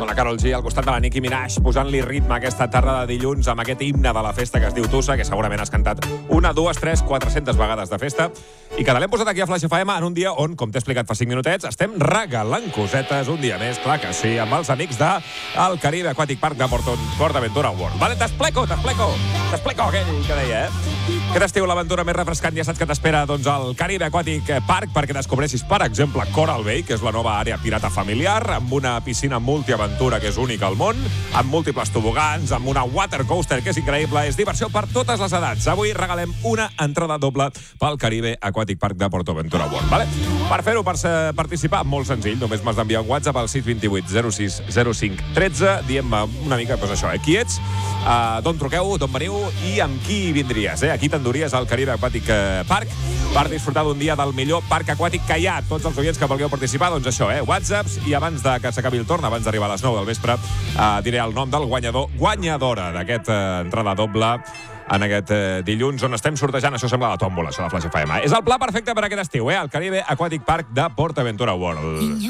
Amb la Karol G al costat de la Nicki Minaj, posant-li ritme a aquesta tarda de dilluns amb aquest himne de la festa que es diu Tussa, que segurament has cantat 1, 2, 3, 400 vegades de festa, i que te l'hem posat aquí a Flash FM en un dia on, com t'he explicat fa 5 minutets, estem regalant cosetes un dia més, clar que sí, amb els amics del Caribe Aquatic Park de PortAventura World. Vale, t'explico aquell que deia, Aquest estiu l'aventura més refrescant ja saps que t'espera doncs, al Caribe Aquatic Park perquè descobressis, per exemple, Coral Bay, que és la nova àrea pirata familiar, amb una piscina multiaventura que és única al món, amb múltiples tobogans, amb una watercoaster que és increïble, és diversió per totes les edats. Avui regalem una entrada doble pel Caribe Aquatic Park de PortAventura World. Vale? Per fer-ho, per participar, molt senzill, només m'has d'enviar un WhatsApp al 628 06 05 13, dient-me una mica, doncs això, qui ets, d'on truqueu, d'on veniu i amb qui vindries. Aquí t'enduries al Caribe Aquatic Park per disfrutar d'un dia del millor parc aquàtic que hi ha. Tots els oients que vulgueu participar, doncs això, whatsapps, i abans de que s'acabi el torn, abans d'arribar a les 9 del vespre, diré el nom del guanyadora d'aquesta entrada doble en aquest dilluns, on estem sortejant, això sembla la tòmbola, això de Flash FM. És el pla perfecte per aquest estiu, el Caribe Aquatic Park de PortAventura World.